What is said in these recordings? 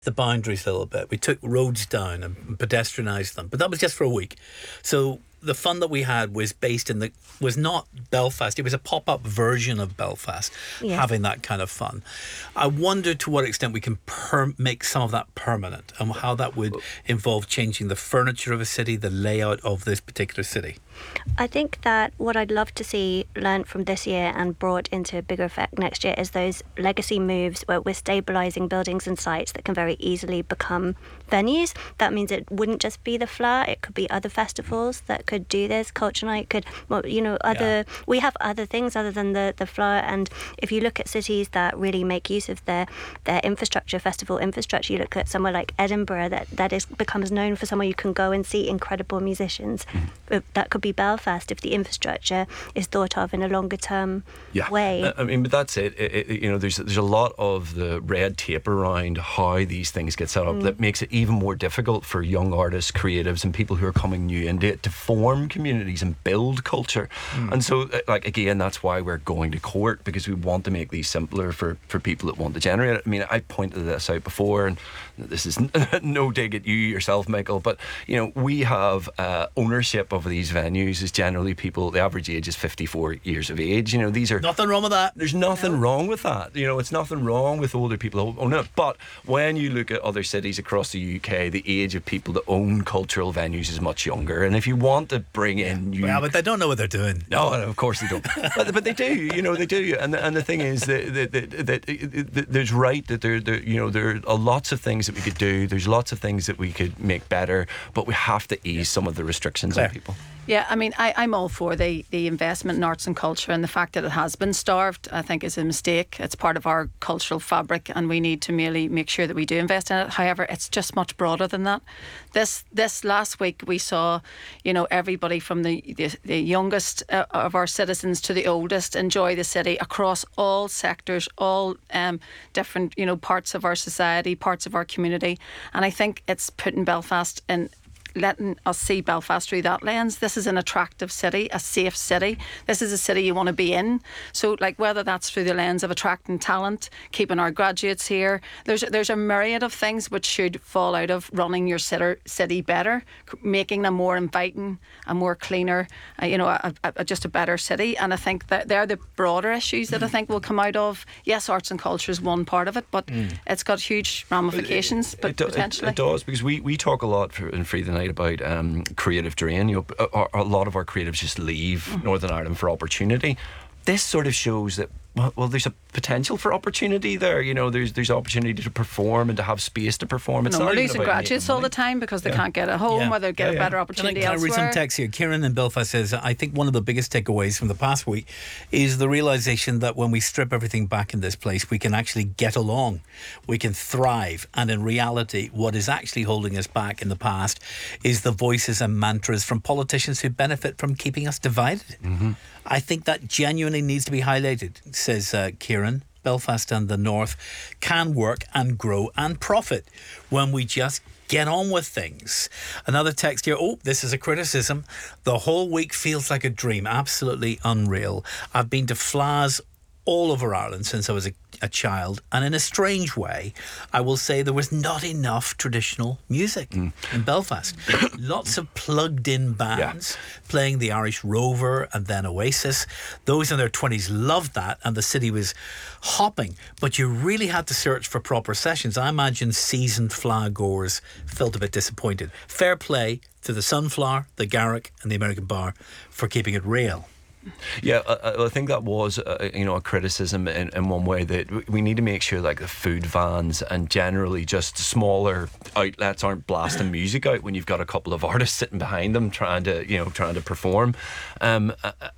the boundaries a little bit. We took roads down and pedestrianised them, but that was just for a week. So the fun that we had was was not Belfast. It was a pop-up version of Belfast, having that kind of fun. I wonder to what extent we can make some of that permanent, and how that would involve changing the furniture of a city, the layout of this particular city. I think that what I'd love to see learnt from this year and brought into bigger effect next year is those legacy moves where we're stabilising buildings and sites that can very easily become venues. That means it wouldn't just be the Flower, it could be other festivals that could do this. Culture Night could, we have other things other than the Flower, and if you look at cities that really make use of their infrastructure, festival infrastructure, you look at somewhere like Edinburgh that becomes known for somewhere you can go and see incredible musicians. That could be Belfast if the infrastructure is thought of in a longer term way. I mean, but that's it. There's a lot of the red tape around how these things get set up that makes it even more difficult for young artists, creatives, and people who are coming new into it to form communities and build culture. And so, again, that's why we're going to court, because we want to make these simpler for people that want to generate it. I mean, I pointed this out before, and this is no dig at you yourself, Michael, but we have ownership of these venues is generally people, the average age is 54 years of age. These are nothing wrong with that. There's nothing wrong with that. It's nothing wrong with older people who own it. But when you look at other cities across the UK, the age of people that own cultural venues is much younger. And if you want to bring in new... Well, but they don't know what they're doing. No, of course they don't. but they do, they do. And the thing is that there's right that there are lots of things that we could do. There's lots of things that we could make better, but we have to ease some of the restrictions on people. Yeah, I mean, I'm all for the investment in arts and culture, and the fact that it has been starved, I think, is a mistake. It's part of our cultural fabric, and we need to merely make sure that we do invest in it. However, it's just much broader than that. This last week, we saw, everybody from the youngest of our citizens to the oldest enjoy the city across all sectors, all different, parts of our society, parts of our community. And I think it's putting Belfast in, letting us see Belfast through that lens. This is an attractive city, a safe city. This is a city you want to be in. So, whether that's through the lens of attracting talent, keeping our graduates here, there's a myriad of things which should fall out of running your city better, making them more inviting, a more cleaner, just a better city. And I think that they're the broader issues that I think will come out of. Yes, arts and culture is one part of it, but it's got huge ramifications. Potentially it does, because we talk a lot in Free the Night about creative drain. A lot of our creatives just leave Northern Ireland for opportunity. This sort of shows that there's a potential for opportunity there. There's opportunity to perform and to have space to perform. It's we're losing graduates all the time because they can't get a home or they get a better opportunity elsewhere. Can I read some text here? Kieran in Belfast says, I think one of the biggest takeaways from the past week is the realisation that when we strip everything back in this place, we can actually get along. We can thrive. And in reality, what is actually holding us back in the past is the voices and mantras from politicians who benefit from keeping us divided. I think that genuinely needs to be highlighted, says Kieran. Belfast and the North can work and grow and profit when we just get on with things. Another text here. This is a criticism. The whole week feels like a dream. Absolutely unreal. I've been to Fleadhs all over Ireland since I was a child, and in a strange way, I will say there was not enough traditional music in Belfast. Lots of plugged-in bands playing the Irish Rover and then Oasis. Those in their 20s loved that, and the city was hopping, but you really had to search for proper sessions. I imagine seasoned Fleadh goers felt a bit disappointed. Fair play to the Sunflower, the Garrick and the American Bar for keeping it real. Yeah, I think that was a criticism in one way, that we need to make sure the food vans and generally just smaller outlets aren't blasting music out when you've got a couple of artists sitting behind them trying to perform. And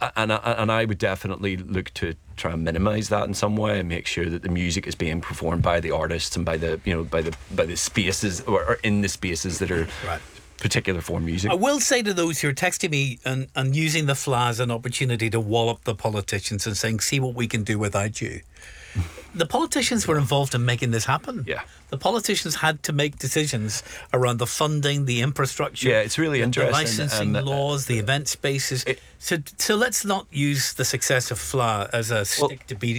I would definitely look to try and minimise that in some way and make sure that the music is being performed by the artists and by the spaces or in the spaces that are particular form music. I will say to those who are texting me and using the Fleadh as an opportunity to wallop the politicians and saying, see what we can do without you. The politicians were involved in making this happen. Yeah. The politicians had to make decisions around the funding, the infrastructure. Yeah, it's really interesting. The licensing laws, the event spaces. So let's not use the success of Fleadh as a stick to beat